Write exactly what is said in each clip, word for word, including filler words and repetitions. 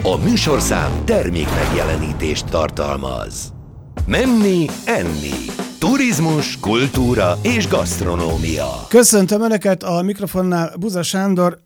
A műsorszám termék megjelenítést tartalmaz. Menni, enni. Turizmus, kultúra és gasztronómia. Köszöntöm Önöket, a mikrofonnál Buza Sándor.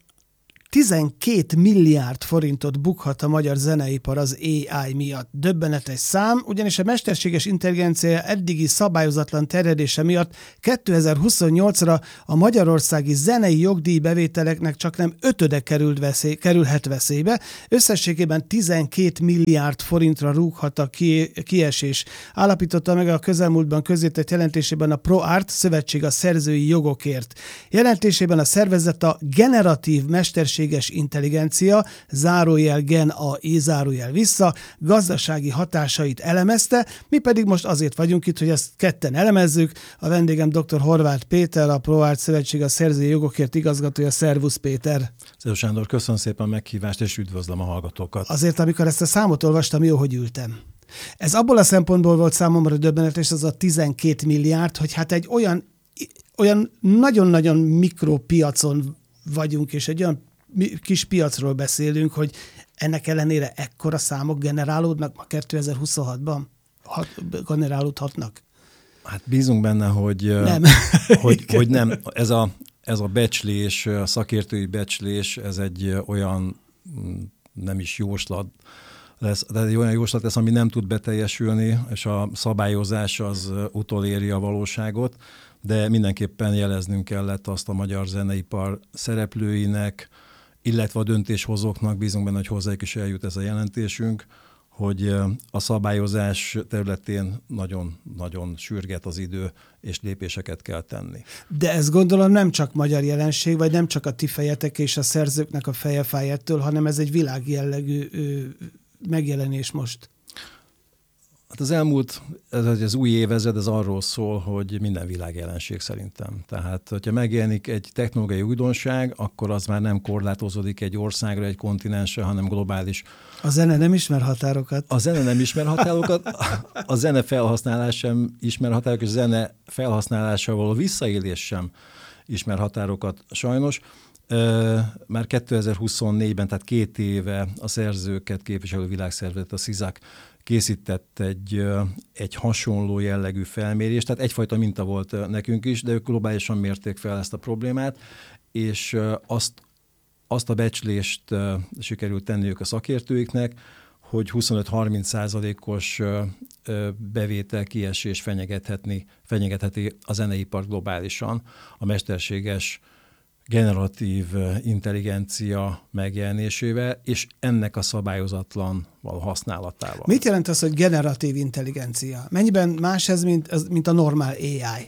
tizenkét milliárd forintot bukhat a magyar zeneipar az á i miatt. Döbbenetes szám, ugyanis a mesterséges intelligencia eddigi szabályozatlan terjedése miatt kétezer-huszonnyolcra a magyarországi zenei jogdíjbevételeknek csak nem ötöde került veszély, kerülhet veszélybe. Összességében tizenkét milliárd forintra rúghat a ki, kiesés. Állapította meg a közelmúltban közzétett jelentésében a ProArt szövetség a szerzői jogokért. Jelentésében a szervezet a generatív mesterséges intelligencia, zárójel gen á i, zárójel vissza, gazdasági hatásait elemezte, mi pedig most azért vagyunk itt, hogy ezt ketten elemezzük. A vendégem dr. Horváth Péter, a ProArt szövetség a szerzői jogokért igazgatója. Szervusz Péter! Szervusz Sándor, köszönöm szépen a meghívást, és üdvözlöm a hallgatókat. Azért, amikor ezt a számot olvastam, jó, hogy ültem. Ez abból a szempontból volt számomra döbbenetes, az a tizenkét milliárd, hogy hát egy olyan, olyan nagyon-nagyon mikropiacon vagyunk, és egy olyan kis piacról beszélünk, hogy ennek ellenére ekkora számok generálódnak ma kétezer-huszonhatban? Hat, generálódhatnak? Hát bízunk benne, hogy nem. hogy, hogy nem. Ez a, ez a becslés, a szakértői becslés, ez egy olyan nem is jóslat lesz, de egy olyan jóslat lesz, ami nem tud beteljesülni, és a szabályozás az utoléri a valóságot, de mindenképpen jeleznünk kellett azt a magyar zeneipar szereplőinek, illetve a döntéshozóknak, bízunk benne, hogy hozzájuk is eljut ez a jelentésünk, hogy a szabályozás területén nagyon-nagyon sürget az idő, és lépéseket kell tenni. De ez gondolom nem csak magyar jelenség, vagy nem csak a ti fejetek és a szerzőknek a feje fáj ettől, hanem ez egy világjellegű megjelenés most. Hát az elmúlt, ez az új évezred, ez arról szól, hogy minden világjelenség szerintem. Tehát, hogyha megjelenik egy technológiai újdonság, akkor az már nem korlátozódik egy országra, egy kontinensre, hanem globális. A zene nem ismer határokat. A zene nem ismer határokat, a zene felhasználás sem ismer határokat, és a zene felhasználással való visszaélés sem ismer határokat sajnos. Már kétezer-huszonnégyben, tehát két éve a szerzőket képviselő világszervezet, a szizák készített egy, egy hasonló jellegű felmérést, tehát egyfajta minta volt nekünk is, de ők globálisan mérték fel ezt a problémát, és azt, azt a becslést sikerült tenniük a szakértőiknek, hogy huszonöt-harminc százalékos bevétel kiesés fenyegethetni, fenyegetheti a zeneipar globálisan a mesterséges generatív intelligencia megjelenésével, és ennek a szabályozatlan való használatával. Mit jelent az, hogy generatív intelligencia? Mennyiben más ez, mint, mint a normál á i?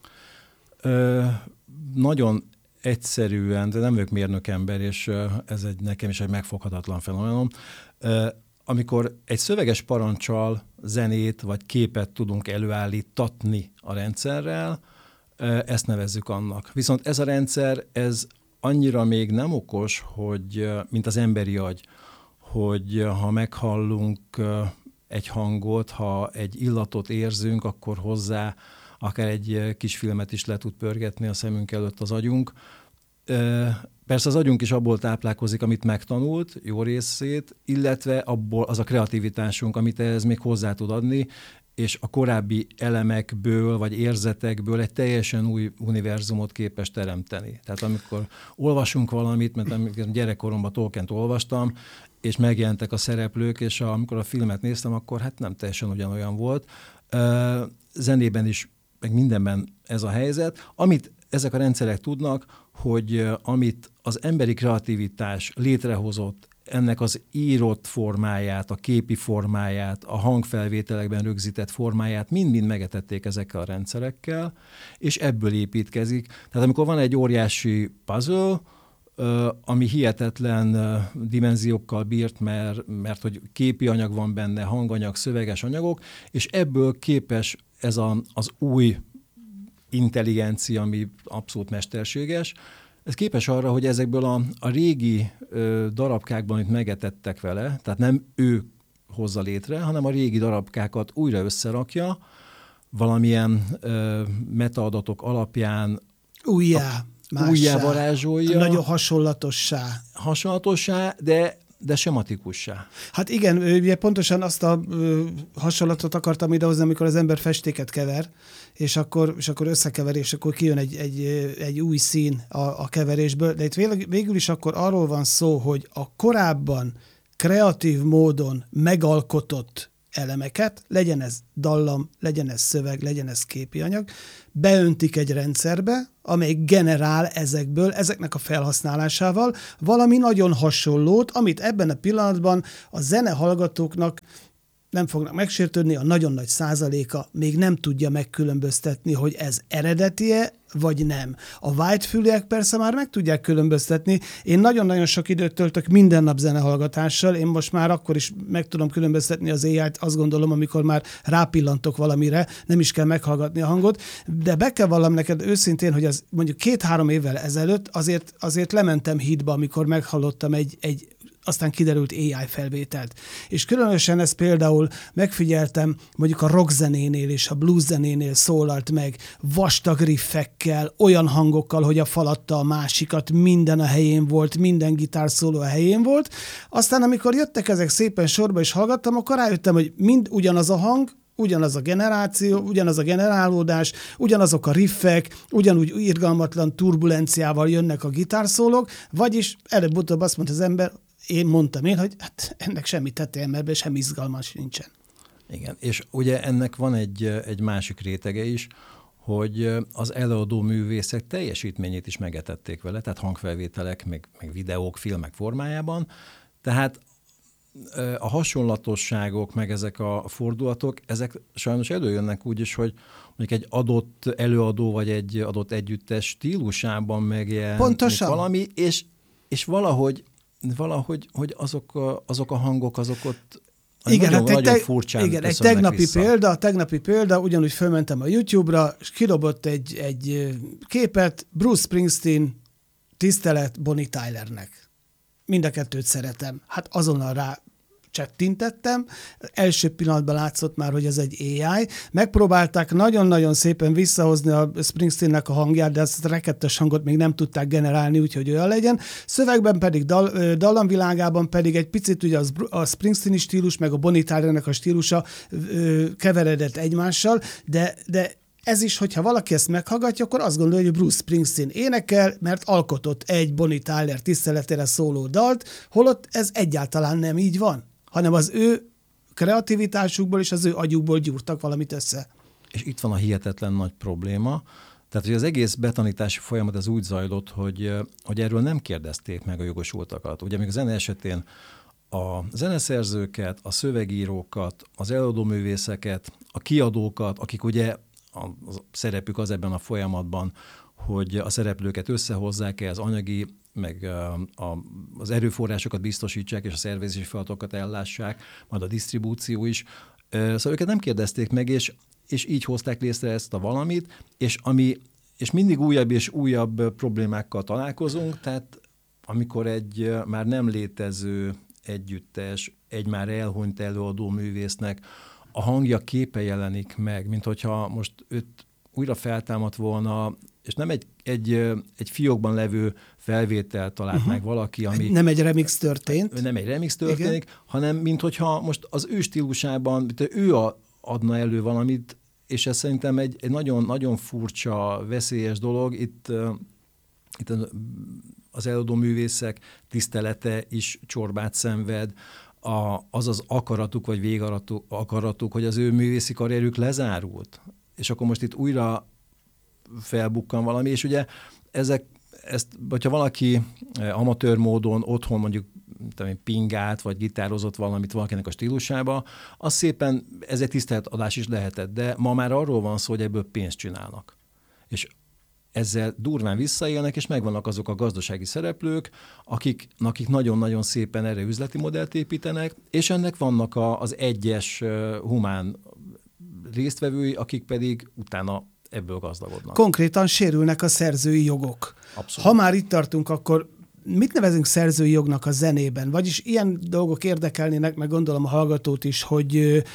Ö, nagyon egyszerűen, de nem vagyok mérnökember, és ez egy, nekem is egy megfoghatatlan fenomenom. Ö, amikor egy szöveges paranccsal zenét vagy képet tudunk előállítatni a rendszerrel, ezt nevezzük annak. Viszont ez a rendszer, ez annyira még nem okos, hogy, mint az emberi agy, hogy ha meghallunk egy hangot, ha egy illatot érzünk, akkor hozzá akár egy kis filmet is le tud pörgetni a szemünk előtt az agyunk. Persze az agyunk is abból táplálkozik, amit megtanult, jó részét, illetve abból az a kreativitásunk, amit ehhez még hozzá tud adni, és a korábbi elemekből vagy érzetekből egy teljesen új univerzumot képes teremteni. Tehát amikor olvasunk valamit, mert amikor gyerekkoromban Tolkient olvastam, és megjelentek a szereplők, és amikor a filmet néztem, akkor hát nem teljesen ugyanolyan volt. Zenében is, meg mindenben ez a helyzet. Amit ezek a rendszerek tudnak, hogy amit az emberi kreativitás létrehozott, ennek az írott formáját, a képi formáját, a hangfelvételekben rögzített formáját mind-mind megetették ezekkel a rendszerekkel, és ebből építkezik. Tehát amikor van egy óriási puzzle, ami hihetetlen dimenziókkal bírt, mert, mert hogy képi anyag van benne, hanganyag, szöveges anyagok, és ebből képes ez a, az új intelligencia, ami abszolút mesterséges, ez képes arra, hogy ezekből a, a régi ö, darabkákban, amit megetettek vele, tehát nem ő hozza létre, hanem a régi darabkákat újra összerakja, valamilyen ö, metaadatok alapján újjá, újjá varázsolja. Nagyon hasonlatossá. Hasonlatossá, de de sematikussá. Hát igen, ugye pontosan azt a ö, hasonlatot akartam idehozni, amikor az ember festéket kever, és akkor, és akkor összekever, és akkor kijön egy, egy, egy új szín a, a keverésből, de itt végül is akkor arról van szó, hogy a korábban kreatív módon megalkotott elemeket, legyen ez dallam, legyen ez szöveg, legyen ez képi anyag, beöntik egy rendszerbe, amely generál ezekből, ezeknek a felhasználásával valami nagyon hasonlót, amit ebben a pillanatban a zenehallgatóknak nem fognak megsértődni, a nagyon nagy százaléka még nem tudja megkülönböztetni, hogy ez eredetie, vagy nem. A whitefülűek persze már meg tudják különböztetni. Én nagyon-nagyon sok időt töltök minden nap zenehallgatással, én most már akkor is meg tudom különböztetni az á í-t, azt gondolom, amikor már rápillantok valamire, nem is kell meghallgatni a hangot, de be kell vallam neked őszintén, hogy az mondjuk két-három évvel ezelőtt azért, azért lementem hídba, amikor meghallottam egy, egy aztán kiderült á i felvételt. És különösen ezt például megfigyeltem mondjuk a rockzenénél és a blueszenénél szólalt meg vastag riffekkel, olyan hangokkal, hogy a falatta a másikat, minden a helyén volt, minden gitárszóló a helyén volt. Aztán amikor jöttek ezek szépen sorba és hallgattam, akkor rájöttem, hogy mind ugyanaz a hang, ugyanaz a generáció, ugyanaz a generálódás, ugyanazok a riffek, ugyanúgy irgalmatlan turbulenciával jönnek a gitárszólók, vagyis előbb-utóbb azt mondta az ember, én mondtam én, hogy hát ennek semmi teteje, mert semmi izgalmas nincsen. Igen, és ugye ennek van egy, egy másik rétege is, hogy az előadó művészek teljesítményét is megetették vele, tehát hangfelvételek, meg, meg videók, filmek formájában. Tehát a hasonlatosságok, meg ezek a fordulatok, ezek sajnos előjönnek úgy is, hogy mondjuk egy adott előadó, vagy egy adott együttes stílusában megjelenik valami, és, és valahogy valahogy hogy azok, a, azok a hangok, azok ott igen, nagyon, hát nagyon te, furcsán igen, egy tegnapi vissza. példa, tegnapi példa, ugyanúgy fölmentem a YouTube-ra, és kidobott egy, egy képet, Bruce Springsteen, tisztelet Bonnie Tylernek. Mind a kettőt szeretem. Hát azonnal rá csettintettem, első pillanatban látszott már, hogy ez egy á i. Megpróbálták nagyon-nagyon szépen visszahozni a Springsteennek a hangját, de ezt a rekettes hangot még nem tudták generálni, úgyhogy olyan legyen. Szövegben pedig, dal, dallamvilágában pedig egy picit ugye az, a Springsteen stílus, meg a Bonnie Tylernek a stílusa ö, keveredett egymással, de, de ez is, hogyha valaki ezt meghallgatja, akkor azt gondolja, hogy Bruce Springsteen énekel, mert alkotott egy Bonnie Tyler tiszteletére szóló dalt, holott ez egyáltalán nem így van, hanem az ő kreativitásukból és az ő agyukból gyúrtak valamit össze. És itt van a hihetetlen nagy probléma. Tehát, hogy az egész betanítási folyamat az úgy zajlott, hogy, hogy erről nem kérdezték meg a jogosultakat. Ugye még a zene esetén a zeneszerzőket, a szövegírókat, az előadóművészeket, a kiadókat, akik ugye a szerepük az ebben a folyamatban, hogy a szereplőket összehozzák el, az anyagi, meg a, az erőforrásokat biztosítsák, és a szervezési feladatokat ellássák, majd a disztribúció is. Szóval őket nem kérdezték meg, és, és így hozták létre ezt a valamit, és, ami, és mindig újabb és újabb problémákkal találkozunk, tehát amikor egy már nem létező együttes, egy már elhunyt előadó művésznek a hangja képe jelenik meg, mint hogyha most őt újra feltámadt volna, és nem egy, egy, egy fiókban levő felvétel talált uh-huh. meg valaki, ami... Nem egy remix történt. Nem egy remix történik, igen. hanem mint hogyha most az ő stílusában, ő a, adna elő valamit, és ez szerintem egy, egy nagyon, nagyon furcsa, veszélyes dolog. Itt, uh, itt az előadó művészek tisztelete is csorbát szenved, A, az az akaratuk, vagy végaratuk, akaratuk, hogy az ő művészi karrierük lezárult. És akkor most itt újra felbukkan valami, és ugye ezek, ezt, hogyha valaki amatőr módon otthon mondjuk tudom, pingált, vagy gitározott valamit valakinek a stílusába, az szépen, ez egy tiszteletadás is lehetett, de ma már arról van szó, hogy ebből pénzt csinálnak. És ezzel durván visszaélnek, és megvannak azok a gazdasági szereplők, akik, akik nagyon-nagyon szépen erre üzleti modellt építenek, és ennek vannak a, az egyes uh, humán résztvevői, akik pedig utána ebből gazdagodnak. Konkrétan sérülnek a szerzői jogok. Abszolút. Ha már itt tartunk, akkor mit nevezünk szerzői jognak a zenében? Vagyis ilyen dolgok érdekelnének, meg gondolom a hallgatót is, hogy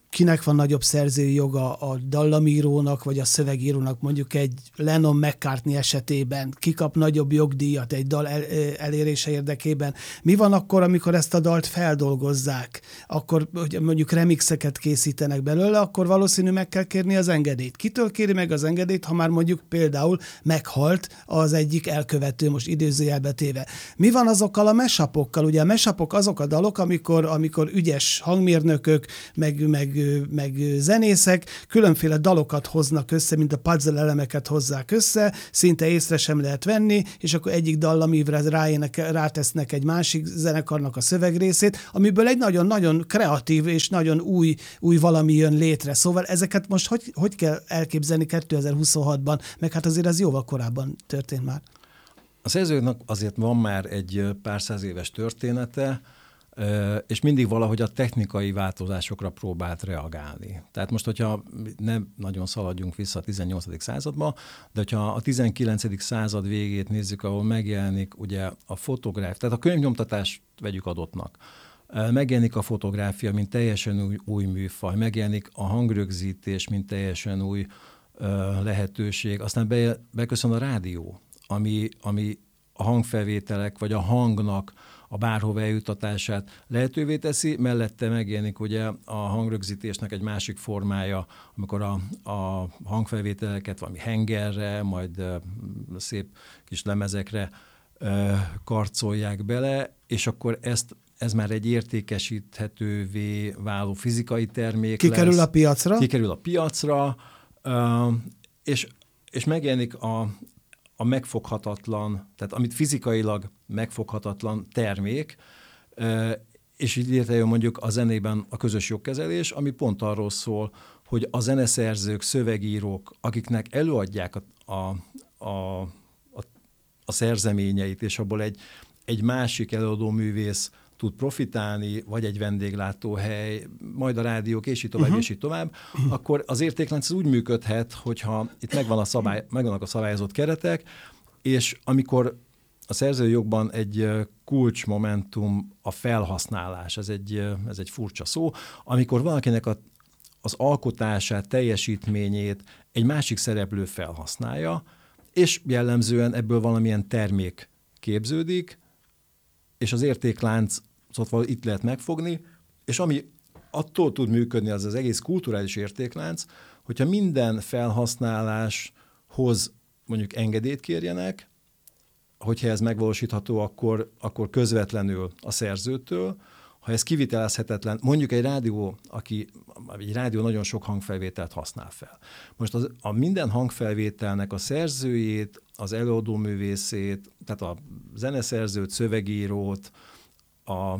kinek van nagyobb szerzői joga, a dallamírónak vagy a szövegírónak, mondjuk egy Lennon McCartney esetében, ki kap nagyobb jogdíjat egy dal el, elérése érdekében. Mi van akkor, amikor ezt a dalt feldolgozzák, akkor hogy mondjuk remixeket készítenek belőle, akkor valószínű meg kell kérni az engedélyt. Kitől kéri meg az engedélyt, ha már mondjuk például meghalt az egyik elkövető, most idézőjelbe téve. Mi van azokkal a mashupokkal? Ugye a mashupok azok a dalok, amikor, amikor ügyes hangmérnökök, meg, meg meg zenészek különféle dalokat hoznak össze, mint a puzzle elemeket hozzák össze, szinte észre sem lehet venni, és akkor egyik dallamívre ráének, rátesznek egy másik zenekarnak a szövegrészét, amiből egy nagyon-nagyon kreatív és nagyon új, új valami jön létre. Szóval ezeket most hogy, hogy kell elképzelni kétezer-huszonhatban, meg hát azért az jóval korábban történt már. A szerzőnek azért van már egy pár száz éves története, és mindig valahogy a technikai változásokra próbált reagálni. Tehát most, hogyha nem nagyon szaladjunk vissza a tizennyolcadik századba, de hogyha a tizenkilencedik század végét nézzük, ahol megjelenik ugye a fotográf, tehát a könyvnyomtatást vegyük adottnak. Megjelenik a fotográfia, mint teljesen új, új műfaj, megjelenik a hangrögzítés, mint teljesen új uh, lehetőség, aztán be, beköszön a rádió, ami, ami a hangfelvételek, vagy a hangnak a bárhova eljutatását lehetővé teszi, mellette megjelenik ugye a hangrögzítésnek egy másik formája, amikor a, a hangfelvételeket valami hengerre, majd uh, szép kis lemezekre uh, karcolják bele, és akkor ezt, ez már egy értékesíthetővé váló fizikai termék Kikerül lesz. a piacra. Kikerül a piacra, uh, és, és megjelenik a a megfoghatatlan, tehát amit fizikailag megfoghatatlan termék, és így létrejön mondjuk a zenében a közös jogkezelés, ami pont arról szól, hogy a zeneszerzők, szövegírók, akiknek előadják a, a, a, a, a szerzeményeit, és abból egy, egy másik előadó művész tud profitálni, vagy egy vendéglátóhely, majd a rádiók, és így tovább, uh-huh. és így tovább, uh-huh. akkor az értéklánc úgy működhet, hogyha itt megvan a szabály, megvannak a szabályozott keretek, és amikor a szerzői jogban egy kulcsmomentum a felhasználás, ez egy, ez egy furcsa szó, amikor valakinek a, az alkotását, teljesítményét egy másik szereplő felhasználja, és jellemzően ebből valamilyen termék képződik, és az értéklánc szóval itt lehet megfogni, és ami attól tud működni, az az egész kulturális értéklánc, hogyha minden felhasználáshoz mondjuk engedélyt kérjenek, hogyha ez megvalósítható, akkor, akkor közvetlenül a szerzőtől, ha ez kivitelezhetetlen, mondjuk egy rádió, aki, egy rádió nagyon sok hangfelvételt használ fel. Most az, a minden hangfelvételnek a szerzőjét, az előadóművészét, tehát a zeneszerzőt, szövegírót, a, a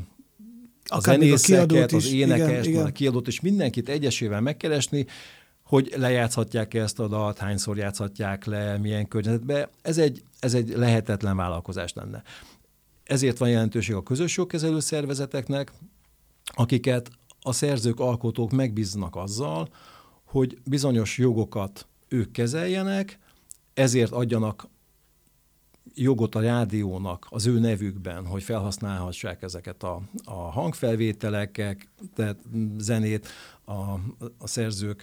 zenészeket, az énekest, a kiadót, és mindenkit egyesével megkeresni, hogy lejátszhatják ezt a dalt, hányszor játszhatják le, milyen környezetben. Ez egy, ez egy lehetetlen vállalkozás lenne. Ezért van jelentőség a közös jogkezelő szervezeteknek, akiket a szerzők, alkotók megbíznak azzal, hogy bizonyos jogokat ők kezeljenek, ezért adjanak jogot a rádiónak az ő nevükben, hogy felhasználhassák ezeket a, a hangfelvételeket, tehát zenét, a, a szerzők,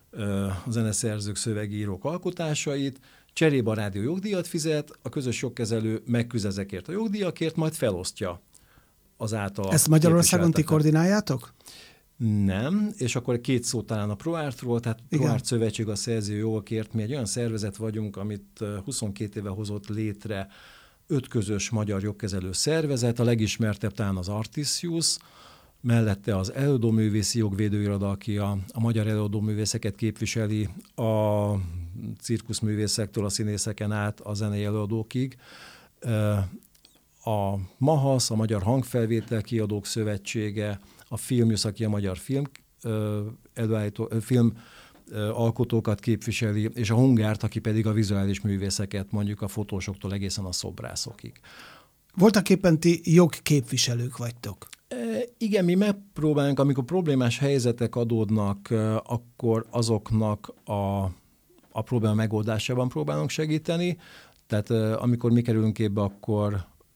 a zeneszerzők, szövegírók alkotásait, cserébe a rádió jogdíjat fizet, a közös jogkezelő megküzd ezekért a jogdíjakért, majd felosztja az által. Ezt Magyarországon ti koordináljátok? Nem, és akkor két szó talán a ProArtról, tehát ProArt Szövetség a szerzői jogokért. Mi egy olyan szervezet vagyunk, amit huszonkét éve hozott létre öt közös magyar jogkezelő szervezet, a legismertebb talán az Artisius, mellette az előadóművészi jogvédőiroda, aki a, a magyar előadóművészeket képviseli a cirkuszművészektől a színészeken át a zenei előadókig. A MAHASZ, a Magyar Hangfelvétel Kiadók Szövetsége, a Filmjusz, aki a magyar film, előállító, film alkotókat képviseli, és a Hungárt, aki pedig a vizuális művészeket, mondjuk a fotósoktól egészen a szobrászokig. Voltak éppen ti jogképviselők vagytok? E, igen, mi megpróbálunk, amikor problémás helyzetek adódnak, akkor azoknak a, a probléma megoldásában próbálunk segíteni. Tehát amikor mi kerülünk képbe, akkor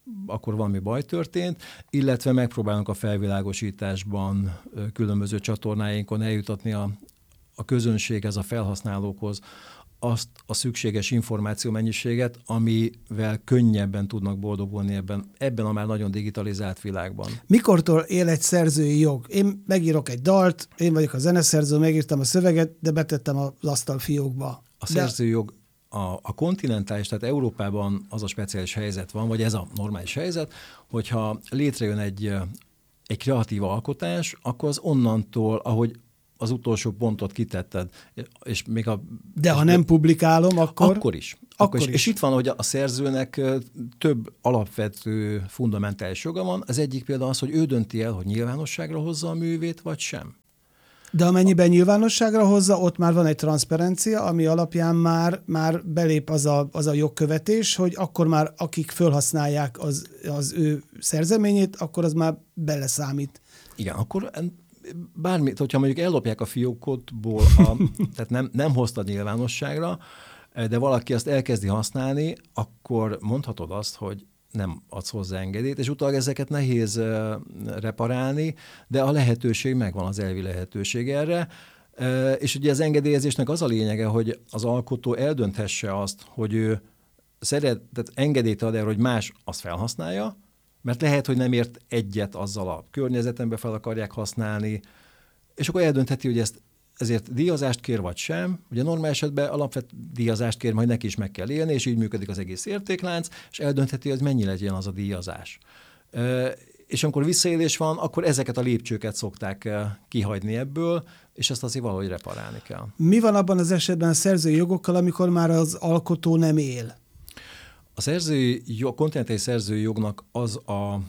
akkor valami baj történt, illetve megpróbálunk a felvilágosításban különböző csatornáinkon eljutatni a, a közönséghez, a felhasználókhoz azt a szükséges információ mennyiséget, amivel könnyebben tudnak boldogulni ebben, ebben a már nagyon digitalizált világban. Mikortól él egy szerzői jog? Én megírok egy dalt, én vagyok a zeneszerző, megírtam a szöveget, de betettem az asztalfiókba. A szerzői jog a, a kontinentális, tehát Európában az a speciális helyzet van, vagy ez a normális helyzet, hogyha létrejön egy, egy kreatív alkotás, akkor az onnantól, ahogy az utolsó pontot kitetted, és még a... De ha nem publikálom, akkor... Akkor is. Akkor akkor is. is. És itt van, hogy a szerzőnek több alapvető, fundamentális joga van. Az egyik például az, hogy ő dönti el, hogy nyilvánosságra hozza a művét, vagy sem. De amennyiben nyilvánosságra hozza, ott már van egy transzparencia, ami alapján már, már belép az a, az a jogkövetés, hogy akkor már akik felhasználják az, az ő szerzeményét, akkor az már beleszámít. Igen, akkor... Bármit, hogyha mondjuk ellopják a fiókodból, a, tehát nem, nem hoztad nyilvánosságra, de valaki azt elkezdi használni, akkor mondhatod azt, hogy nem adsz hozzá engedélyt, és utána ezeket nehéz uh, reparálni, de a lehetőség megvan, az elvi lehetőség erre. Uh, és ugye az engedélyezésnek az a lényege, hogy az alkotó eldönthesse azt, hogy ő szeret, tehát engedélyt ad erre, hogy más azt felhasználja, mert lehet, hogy nem ért egyet azzal a környezetembe fel akarják használni, és akkor eldöntheti, hogy ezt, ezért díjazást kér, vagy sem. Ugye normál esetben alapvető díjazást kér, majd neki is meg kell élni, és így működik az egész értéklánc, és eldöntheti, hogy mennyi legyen az a díjazás. E, és amikor visszaélés van, akkor ezeket a lépcsőket szokták kihagyni ebből, és ezt azért valahogy reparálni kell. Mi van abban az esetben a szerzői jogokkal, amikor már az alkotó nem él? A szerzői jog, kontinentális szerzői jognak az a, a,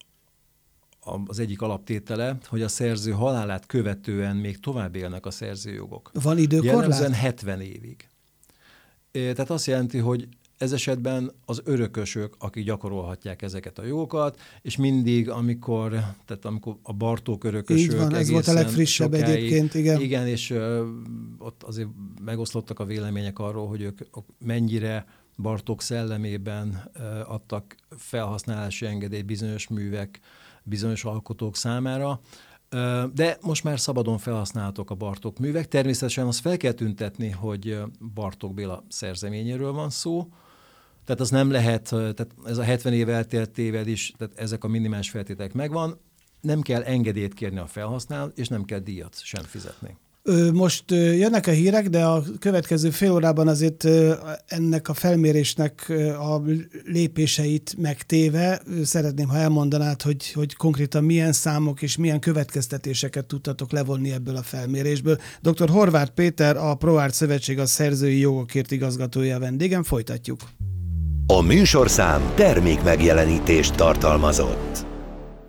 az egyik alaptétele, hogy a szerző halálát követően még tovább élnek a szerzői jogok. Van időkorlát? Jellemzően hetven évig. Tehát azt jelenti, hogy ez esetben az örökösök, akik gyakorolhatják ezeket a jogokat, és mindig, amikor, tehát amikor a Bartók örökösök... Így van, ez volt a legfrissebb sokáig, egyébként, igen. Igen, és uh, ott azért megoszlottak a vélemények arról, hogy ők mennyire Bartók szellemében uh, adtak felhasználási engedélyt bizonyos művek, bizonyos alkotók számára, uh, de most már szabadon felhasználhatók a Bartók művek. Természetesen azt fel kell tüntetni, hogy Bartók Béla szerzeményéről van szó, tehát az nem lehet, tehát ez a hetven év elteltével is, tehát ezek a minimális feltételek megvan, nem kell engedélyt kérni a felhasználót, és nem kell díjat sem fizetni. Most jönnek a hírek, de a következő fél órában azért ennek a felmérésnek a lépéseit megtéve szeretném, ha elmondanád, hogy, hogy konkrétan milyen számok és milyen következtetéseket tudtatok levonni ebből a felmérésből. doktor Horváth Péter, a ProArt Szövetség a szerzői jogokért igazgatója a vendégem, folytatjuk. A műsorszám termék megjelenítést tartalmazott.